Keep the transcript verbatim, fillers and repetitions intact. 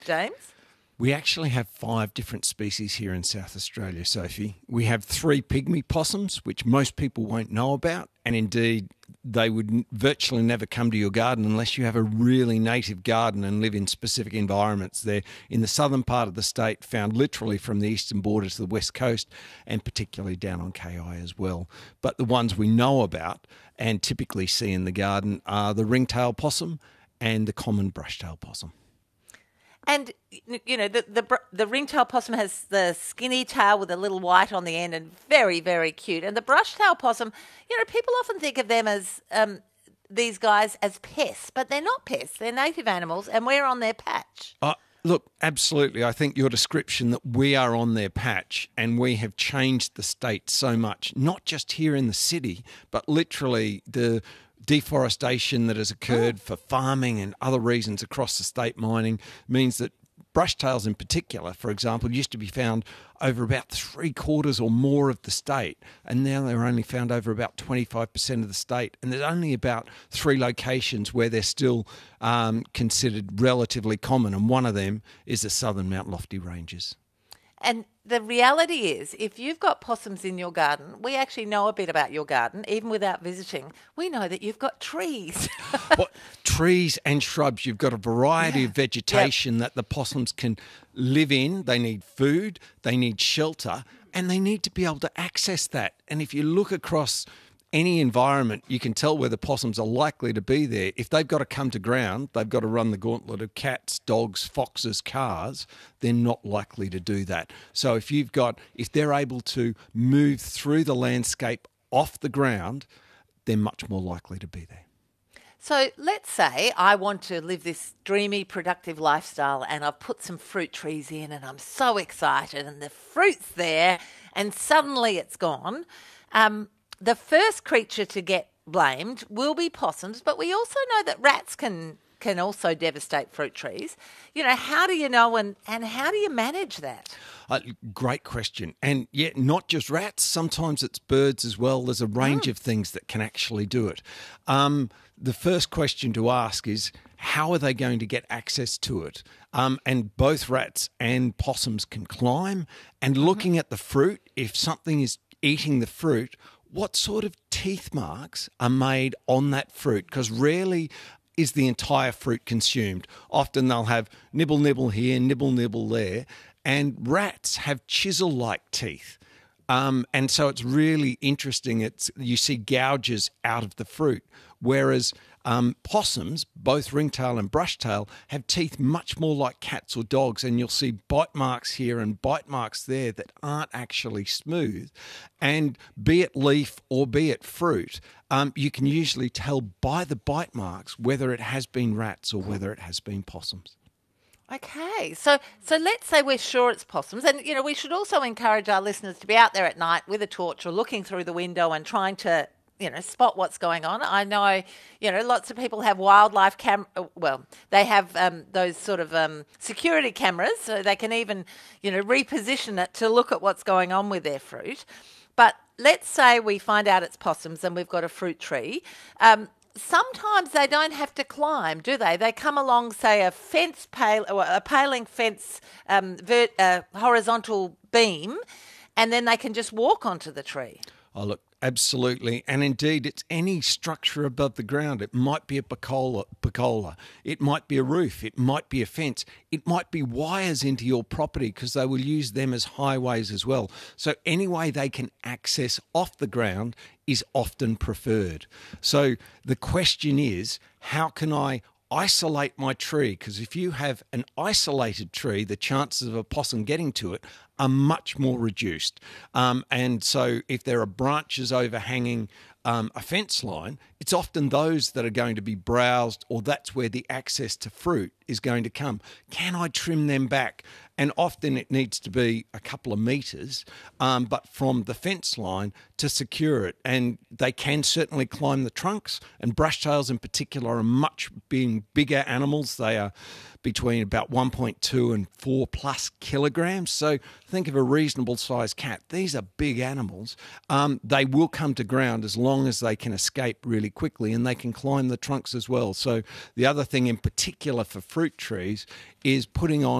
James? We actually have five different species here in South Australia, Sophie. We have three pygmy possums, which most people won't know about, and indeed they would virtually never come to your garden unless you have a really native garden and live in specific environments. They're in the southern part of the state, found literally from the eastern border to the west coast, and particularly down on K I as well. But the ones we know about and typically see in the garden are the ringtail possum and the common brush-tailed possum. And, you know, the, the the ringtail possum has the skinny tail with a little white on the end and very, very cute. And the brush-tailed possum, you know, people often think of them as um, these guys as pests, but they're not pests. They're native animals, and we're on their patch. Uh, look, absolutely. I think your description that we are on their patch and we have changed the state so much, not just here in the city, but literally the deforestation that has occurred for farming and other reasons across the state, mining, means that brushtails in particular, for example, used to be found over about three quarters or more of the state, and now they're only found over about twenty-five percent of the state, and there's only about three locations where they're still um, considered relatively common, and one of them is the southern Mount Lofty Ranges. And the reality is, if you've got possums in your garden, we actually know a bit about your garden, even without visiting. We know that you've got trees. Well, trees and shrubs. You've got a variety yeah. of vegetation yep. that the possums can live in. They need food, they need shelter, and they need to be able to access that. And if you look across any environment, you can tell where the possums are likely to be there. If they've got to come to ground, they've got to run the gauntlet of cats, dogs, foxes, cars. They're not likely to do that. So if you've got, if they're able to move through the landscape off the ground, they're much more likely to be there. So let's say I want to live this dreamy, productive lifestyle and I've put some fruit trees in and I'm so excited and the fruit's there and suddenly it's gone. Um, The first creature to get blamed will be possums, but we also know that rats can can also devastate fruit trees. You know, how do you know and, and how do you manage that? Uh, great question. And yet, not just rats, sometimes it's birds as well. There's a range Mm. of things that can actually do it. Um, the first question to ask is, how are they going to get access to it? Um, and both rats and possums can climb. And looking at the fruit, if something is eating the fruit, what sort of teeth marks are made on that fruit? Because rarely is the entire fruit consumed. Often they'll have nibble, nibble here, nibble, nibble there. And rats have chisel-like teeth. Um, and so it's really interesting. It's you see gouges out of the fruit, whereas um, possums, both ringtail and brushtail, have teeth much more like cats or dogs, and you'll see bite marks here and bite marks there that aren't actually smooth. And be it leaf or be it fruit, um, you can usually tell by the bite marks whether it has been rats or whether it has been possums. Okay, so so let's say we're sure it's possums, and you know we should also encourage our listeners to be out there at night with a torch or looking through the window and trying to you know spot what's going on. I know you know lots of people have wildlife cam. Well, they have um, those sort of um, security cameras, so they can even you know reposition it to look at what's going on with their fruit. But let's say we find out it's possums and we've got a fruit tree. Um, Sometimes they don't have to climb, do they? They come along, say, a fence, pale, or a paling fence, um, vert, uh, horizontal beam, and then they can just walk onto the tree. Oh, look, absolutely. And indeed, it's any structure above the ground. It might be a pergola, pergola. It might be a roof. It might be a fence. It might be wires into your property because they will use them as highways as well. So any way they can access off the ground is often preferred. So the question is, how can I isolate my tree? Because if you have an isolated tree, the chances of a possum getting to it are much more reduced. Um, and so if there are branches overhanging um, a fence line, it's often those that are going to be browsed, or that's where the access to fruit is going to come. Can I trim them back? And often it needs to be a couple of metres, um, but from the fence line to secure it. And they can certainly climb the trunks, and brushtails in particular are much being bigger animals. They are between about one point two and four plus kilograms. So think of a reasonable sized cat. These are big animals. Um, they will come to ground as long as they can escape really quickly, and they can climb the trunks as well. So the other thing in particular for fruit fruit trees is putting on